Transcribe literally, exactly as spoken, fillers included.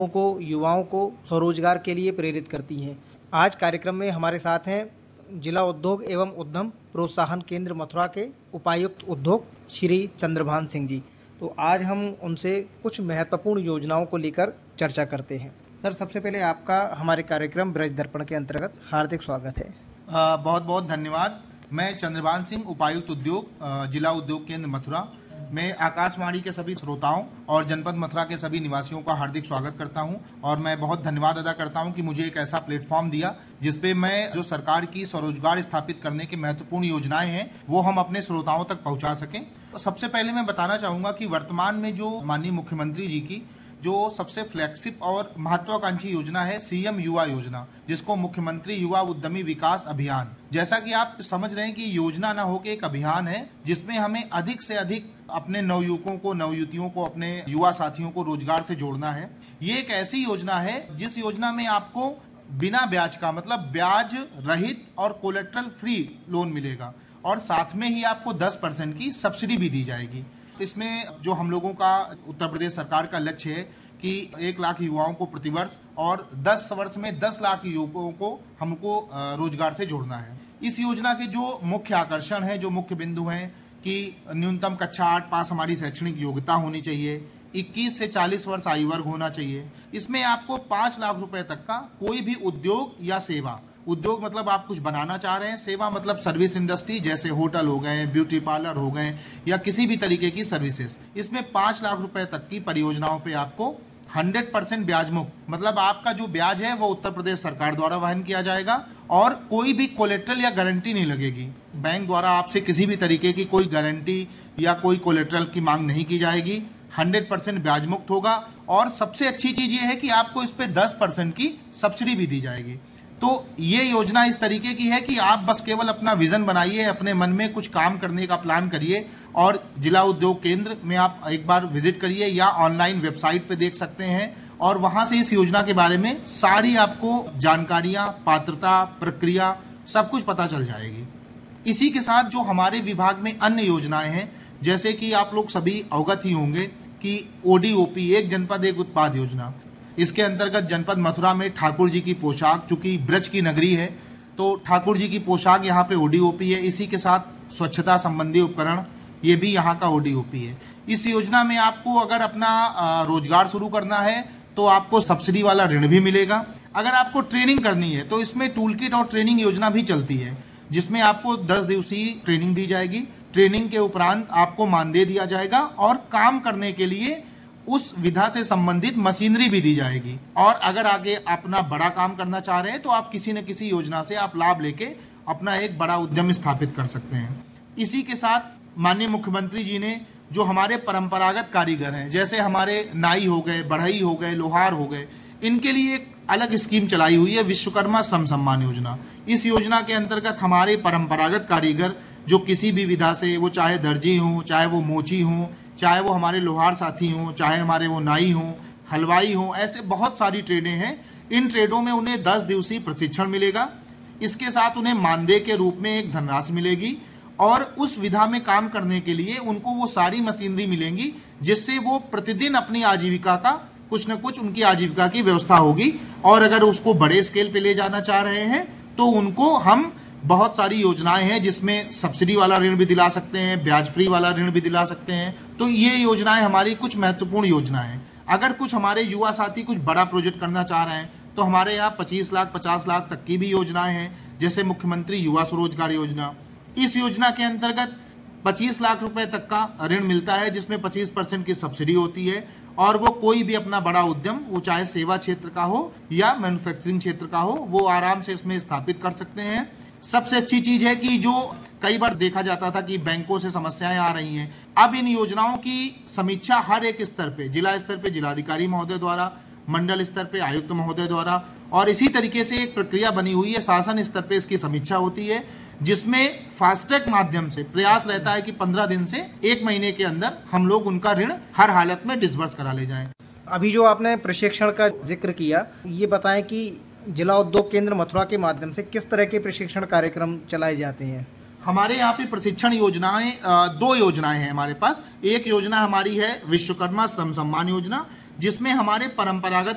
को युवाओं को स्वरोजगार के लिए प्रेरित करती हैं। आज कार्यक्रम में हमारे साथ हैं जिला उद्योग एवं उद्यम प्रोत्साहन केंद्र मथुरा के उपायुक्त उद्योग श्री चंद्रभान सिंह जी। तो आज हम उनसे कुछ महत्वपूर्ण योजनाओं को लेकर चर्चा करते हैं। सर, सबसे पहले आपका हमारे कार्यक्रम ब्रज दर्पण के अंतर्गत हार्दिक स्वागत है। बहुत बहुत धन्यवाद। मैं चंद्रभान सिंह, उपायुक्त उद्योग, जिला उद्योग केंद्र मथुरा। मैं आकाशवाणी के सभी श्रोताओं और जनपद मथुरा के सभी निवासियों का हार्दिक स्वागत करता हूं और मैं बहुत धन्यवाद अदा करता हूं कि मुझे एक ऐसा प्लेटफॉर्म दिया जिसपे मैं जो सरकार की स्वरोजगार स्थापित करने की महत्वपूर्ण योजनाएं हैं वो हम अपने श्रोताओं तक पहुंचा सकें। तो सबसे पहले मैं बताना चाहूंगा कि वर्तमान में जो माननीय मुख्यमंत्री जी की जो सबसे फ्लैगशिप और महत्वाकांक्षी योजना है सीएम युवा योजना, जिसको मुख्यमंत्री युवा उद्यमी विकास अभियान। जैसा कि आप समझ रहे हैं कि योजना ना होकर एक अभियान है जिसमें हमें अधिक से अधिक अपने नवयुवकों को, नवयुवतियों को, अपने युवा साथियों को रोजगार से जोड़ना है। ये एक ऐसी योजना है जिस योजना में आपको बिना ब्याज का, मतलब ब्याज रहित और कोलेट्रल फ्री लोन मिलेगा और साथ में ही आपको दस परसेंट की सब्सिडी भी दी जाएगी। इसमें जो हम लोगों का उत्तर प्रदेश सरकार का लक्ष्य है कि एक लाख युवाओं को प्रतिवर्ष और दस वर्ष में दस लाख युवकों को हमको रोजगार से जोड़ना है। इस योजना के जो मुख्य आकर्षण है, जो मुख्य बिंदु हैं कि न्यूनतम कक्षा आठ पास हमारी शैक्षणिक योग्यता होनी चाहिए, इक्कीस से चालीस वर्ष आयु वर्ग होना चाहिए। इसमें आपको पांच लाख रुपए तक का कोई भी उद्योग या सेवा, उद्योग मतलब आप कुछ बनाना चाह रहे हैं, सेवा मतलब सर्विस इंडस्ट्री जैसे होटल हो गए, ब्यूटी पार्लर हो गए या किसी भी तरीके की सर्विसेज, इसमें पांच लाख रुपए तक की परियोजनाओं पे आपको हंड्रेड परसेंट ब्याज मुक्त, मतलब आपका जो ब्याज है वो उत्तर प्रदेश सरकार द्वारा वहन किया जाएगा और कोई भी कोलेट्रल या गारंटी नहीं लगेगी। बैंक द्वारा आपसे किसी भी तरीके की कोई गारंटी या कोई कोलेट्रल की मांग नहीं की जाएगी। हंड्रेड परसेंट ब्याज मुक्त होगा और सबसे अच्छी चीज ये है कि आपको इस पे दस परसेंट की सब्सिडी भी दी जाएगी। तो ये योजना इस तरीके की है कि आप बस केवल अपना विजन बनाइए, अपने मन में कुछ काम करने का प्लान करिए और जिला उद्योग केंद्र में आप एक बार विजिट करिए या ऑनलाइन वेबसाइट पे देख सकते हैं और वहां से इस योजना के बारे में सारी आपको जानकारियां, पात्रता, प्रक्रिया सब कुछ पता चल जाएगी। इसी के साथ जो हमारे विभाग में अन्य योजनाएं हैं, जैसे कि आप लोग सभी अवगत ही होंगे कि ओडीओपी, एक जनपद एक उत्पाद योजना, इसके अंतर्गत जनपद मथुरा में ठाकुर जी की पोशाक, चूंकि ब्रज की नगरी है तो ठाकुर जी की पोशाक यहाँ पे ओडीओपी है। इसी के साथ स्वच्छता संबंधी उपकरण, ये भी यहाँ का ओडीओपी है। इस योजना में आपको अगर अपना रोजगार शुरू करना है तो आपको सब्सिडी वाला ऋण भी मिलेगा। अगर आपको ट्रेनिंग करनी है तो इसमें टूल किट और ट्रेनिंग योजना भी चलती है जिसमें आपको दस दिवसीय ट्रेनिंग दी जाएगी। ट्रेनिंग के उपरांत आपको मानदेय दिया जाएगा और काम करने के लिए उस विधा से संबंधित मशीनरी भी दी जाएगी। और अगर आगे अपना बड़ा काम करना चाह रहे हैं तो आप किसी न किसी योजना से आप लाभ लेके अपना एक बड़ा उद्यम स्थापित कर सकते हैं। इसी के साथ माननीय मुख्यमंत्री जी ने जो हमारे परंपरागत कारीगर हैं, जैसे हमारे नाई हो गए, बढ़ई हो गए, लोहार हो गए, इनके लिए एक अलग स्कीम चलाई हुई है, विश्वकर्मा श्रम सम्मान योजना। इस योजना के अंतर्गत हमारे परंपरागत कारीगर जो किसी भी विधा से, वो चाहे दर्जी हो, चाहे वो मोची हो, चाहे वो हमारे लोहार साथी हों, चाहे हमारे वो नाई हों, हलवाई हों, ऐसे बहुत सारी ट्रेडें हैं। इन ट्रेडों में उन्हें दस दिवसीय प्रशिक्षण मिलेगा। इसके साथ उन्हें मानदेय के रूप में एक धनराशि मिलेगी और उस विधा में काम करने के लिए उनको वो सारी मशीनरी मिलेंगी जिससे वो प्रतिदिन अपनी आजीविका का कुछ न कुछ उनकी आजीविका की व्यवस्था होगी। और अगर उसको बड़े स्केल पे ले जाना चाह रहे हैं तो उनको हम बहुत सारी योजनाएं हैं जिसमें सब्सिडी वाला ऋण भी दिला सकते हैं, ब्याज फ्री वाला ऋण भी दिला सकते हैं। तो ये योजनाएं हमारी कुछ महत्वपूर्ण योजनाएं हैं। अगर कुछ हमारे युवा साथी कुछ बड़ा प्रोजेक्ट करना चाह रहे हैं तो हमारे यहाँ पच्चीस लाख पचास लाख तक की भी योजनाएं हैं, जैसे मुख्यमंत्री युवा स्वरोजगार योजना। इस योजना के अंतर्गत पच्चीस लाख रुपए तक का ऋण मिलता है जिसमें पच्चीस परसेंट की सब्सिडी होती है और वो कोई भी अपना बड़ा उद्यम, वो चाहे सेवा क्षेत्र का हो या मैन्युफैक्चरिंग क्षेत्र का हो, वो आराम से इसमें स्थापित कर सकते हैं। सबसे अच्छी चीज है कि जो कई बार देखा जाता था कि बैंकों से समस्याएं आ रही हैं, अब इन योजनाओं की समीक्षा हर एक स्तर पे, जिला स्तर पे जिलाधिकारी महोदय द्वारा, मंडल स्तर पे आयुक्त महोदय द्वारा, और इसी तरीके से एक प्रक्रिया बनी हुई है, शासन स्तर पे इसकी समीक्षा होती है जिसमें फास्ट ट्रैक माध्यम से प्रयास रहता है कि पंद्रह दिन से एक महीने के अंदर हम लोग उनका ऋण हर हालत में डिसबर्स करा ले जाएं। अभी जो आपने प्रशिक्षण का जिक्र किया, ये बताएं कि जिला उद्योग केंद्र मथुरा के माध्यम से किस तरह के प्रशिक्षण कार्यक्रम चलाए जाते हैं। हमारे यहाँ पे प्रशिक्षण योजनाएं, दो योजनाएं हैं हमारे पास। एक योजना हमारी है विश्वकर्मा श्रम सम्मान योजना, जिसमें हमारे परंपरागत